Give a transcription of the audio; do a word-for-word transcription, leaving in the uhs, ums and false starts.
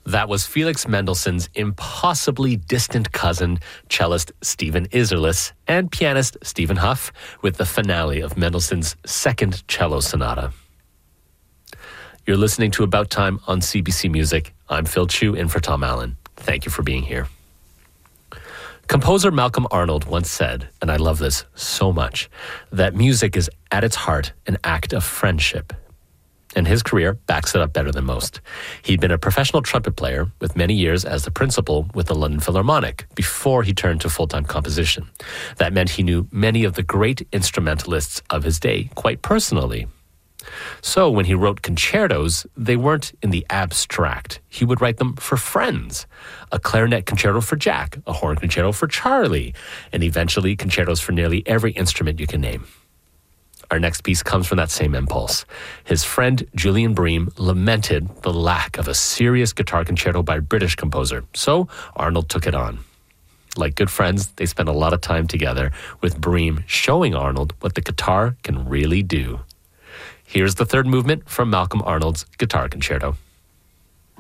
That was Felix Mendelssohn's impossibly distant cousin, cellist Stephen Isserlis, and pianist Stephen Huff, with the finale of Mendelssohn's Second Cello Sonata. You're listening to About Time on C B C Music. I'm Phil Chu, in for Tom Allen. Thank you for being here. Composer Malcolm Arnold once said, and I love this so much, that music is at its heart an act of friendship. And his career backs it up better than most. He'd been a professional trumpet player with many years as the principal with the London Philharmonic before he turned to full-time composition. That meant he knew many of the great instrumentalists of his day quite personally. So when he wrote concertos, they weren't in the abstract. He would write them for friends. A clarinet concerto for Jack, a horn concerto for Charlie, and eventually concertos for nearly every instrument you can name. Our next piece comes from that same impulse. His friend Julian Bream lamented the lack of a serious guitar concerto by a British composer, so Arnold took it on. Like good friends, they spent a lot of time together, with Bream showing Arnold what the guitar can really do. Here's the third movement from Malcolm Arnold's Guitar Concerto.